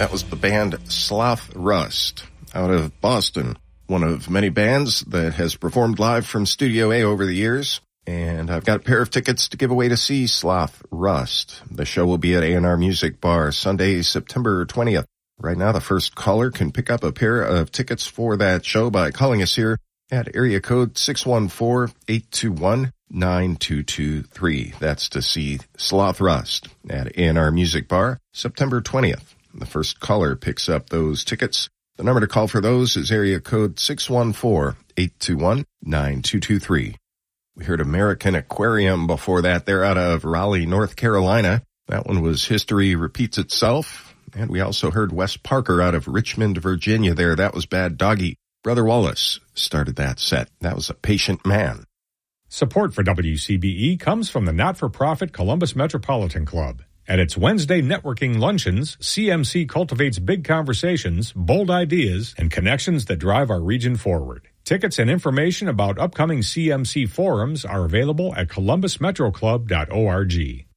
That was the band Sloth Rust out of Boston, one of many bands that has performed live from Studio A over the years. And I've got a pair of tickets to give away to see Sloth Rust. The show will be at A&R Music Bar Sunday, September 20th. Right now, the first caller can pick up a pair of tickets for that show by calling us here at area code 614-821-9223. That's to see Sloth Rust at A&R Music Bar, September 20th. The first caller picks up those tickets. The number to call for those is area code 614-821-9223. We heard American Aquarium before that. They're out of Raleigh, North Carolina. That one was History Repeats Itself. And we also heard Wes Parker out of Richmond, Virginia there. That was Bad Doggy. Brother Wallace started that set. That was A Patient Man. Support for WCBE comes from the not-for-profit Columbus Metropolitan Club. At its Wednesday networking luncheons, CMC cultivates big conversations, bold ideas, and connections that drive our region forward. Tickets and information about upcoming CMC forums are available at columbusmetroclub.org.